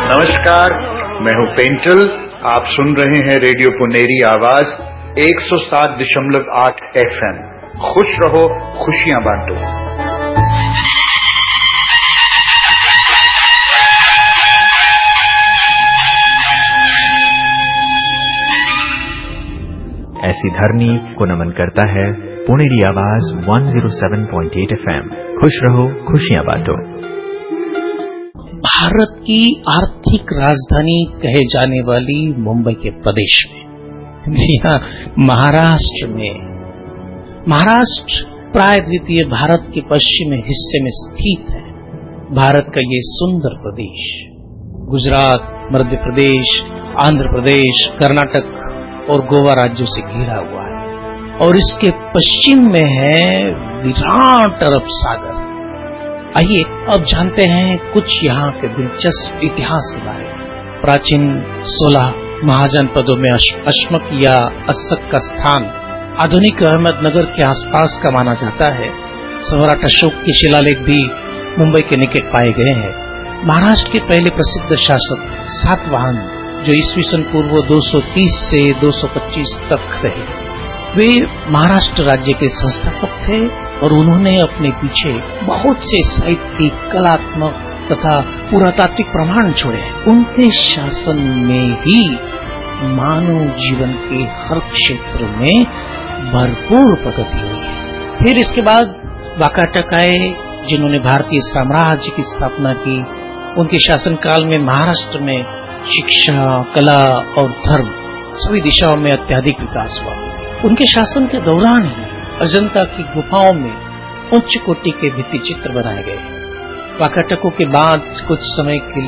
नमस्कार, मैं हूं पेंटल। आप सुन रहे हैं रेडियो पुनेरी आवाज 107.8 FM। खुश रहो, खुशियां बांटो। ऐसी धरनी को नमन करता है पुनेरी आवाज 107.8 FM। खुश रहो, खुशियां बांटो। भारत की आर्थिक राजधानी कहे जाने वाली मुंबई के प्रदेश में, जी हाँ, महाराष्ट्र में, महाराष्ट्र प्राय द्वितीय भारत के पश्चिमी हिस्से में स्थित है। भारत का ये सुंदर प्रदेश गुजरात, मध्य प्रदेश, आंध्र प्रदेश, कर्नाटक और गोवा राज्यों से घिरा हुआ है और इसके पश्चिम में है विराट अरब सागर। आइए अब जानते हैं कुछ यहाँ के दिलचस्प इतिहास के बारे में। प्राचीन 16 महाजनपदों में अशमक या अस्सक का स्थान आधुनिक अहमदनगर के आसपास का माना जाता है। सम्राट अशोक के शिलालेख भी मुंबई के निकट पाए गए हैं। महाराष्ट्र के पहले प्रसिद्ध शासक सातवाहन, जो ईस्वी सन पूर्व 230 से 225 तक रहे, वे महाराष्ट्र राज्य के संस्थापक थे और उन्होंने अपने पीछे बहुत से साहित्यिक, कलात्मक तथा पुरातात्विक प्रमाण छोड़े। उनके शासन में ही मानव जीवन के हर क्षेत्र में भरपूर प्रगति हुई है। फिर इसके बाद वाकाटक आए, जिन्होंने भारतीय साम्राज्य की स्थापना की। उनके शासनकाल में महाराष्ट्र में शिक्षा, कला और धर्म सभी दिशाओं में अत्यधिक विकास हुआ। उनके शासन के दौरान ही अजंता की गुफाओं में उच्च कोटि के भित्ति चित्र बनाए गए। वाकाटकों के बाद कुछ समय के लिए